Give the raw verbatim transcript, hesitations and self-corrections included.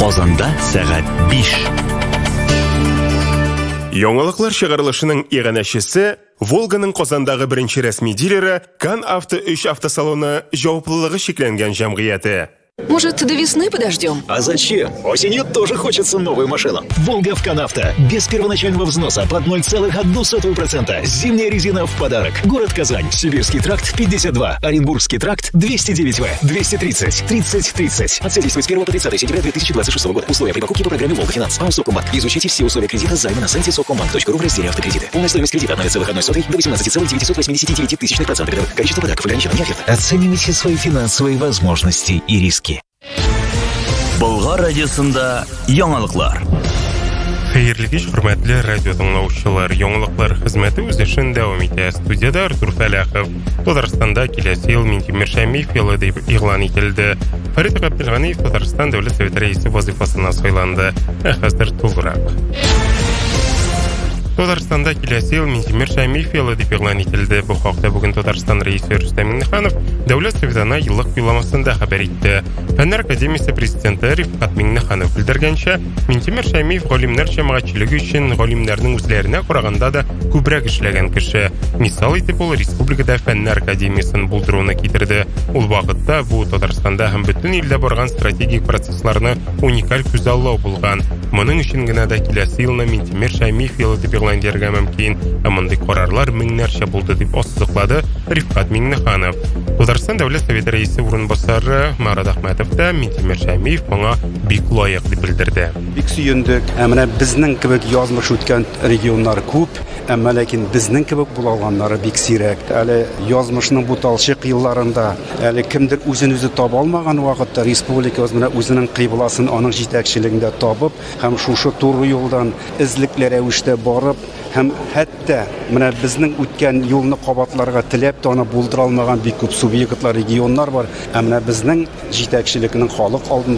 Казанда сәгать биш. Яңалыклар чыгарылышының иганәчесе Волганың Казандагы беренче рәсми дилеры Кан Авто өч автосалоны җаваплылыгы шикләнгән җәмгыяте. Может, до весны подождем? А зачем? Осенью тоже хочется новую машину. Волга в Канавто. Без первоначального взноса под ноль целых одну сотую процента. Зимняя резина в подарок. Город Казань. Сибирский тракт пятьдесят два. Оренбургский тракт двести девять вэ. двести тридцать. тридцать тридцать. Акция действует с первого по тридцатое сентября две тысячи двадцать шестого года. Условия при покупке по программе Волга Финанс. АО Совкомбанк. Изучите все условия кредита займа на сайте совкомбанк точка ру в разделе автокредиты. Полная стоимость кредита от ноль целых одной сотой до восемнадцати целых девятисот восьмидесяти девяти тысячных процента годовых. Количество подарков ограничено не оферта. Оценивайте свои финансовые возможности и риски. Болгар радиосында яңалыклар. Хәерле кич, хөрмәтле радио тыңлаучылар. Яңалыклар хезмәте үз эшен дәвам итә. Студияда Артур Фәләхов. Татарстанда киләсе ел Минтимер Шәймиев елы дип игълан ителде. Фәрит Габделганиев Татарстан Дәүләт Советы рәисе вазифасына сайланды. Хәзер тулырак. Татарстанда киләсе ел Минтимер Шәймиев елы дип игълан ителде. Бу хакта бүген Татарстан рәисе Рөстәм Миңнеханов Дәүләт Советына еллык юлламасында хәбәр итте. Фәннәр академиясе президенты Рифкат Миңнеханов белдергәнчә, Минтимер Шәймиев галимнәр җәмәгатьчелеге өчен галимнәрнең үзләренә караганда да күбрәк эшләгән кеше. Мисал итеп, ул республикада Фәннәр академиясын булдыруны китерде. Ул вакытта бу Татарстанда һәм бөтен илдә барган стратегик процессларны уникаль күзаллау булган. Моның өчен генә дә киләсе елны Минтимер Шәймиев елы дип игълан итәргә мөмкин. Ә мондый карарлар меңнәрчә булды дип ассызыклады Рифкат Миңнеханов. Татарстан Дәүләт Советы рәисе урынбасары Марат Әхмәтов та Минтимер Шәймиев моңа бик лаек дип белдерде. Бик сөендек. Әмма безнең кебек язмыш үткән регионнар күп, әмма ләкин безнең кебек була алганнары бик сирәк. Әле язмышның бу талчык елларында, әле кемдер үзен үзе таба алмаган вакытта республика менә үзенең кыйбласын аның җитәкчелегендә табып, һәм шушы туры юлдан излекләр рәвештә барып, һәм хәтта менә безнең үткән юлны кабатларга теләп тә аны булдыра алмаган бик күп субъектлар, регионнар бар. Әмма безнең җитәкчелекнең халык алдында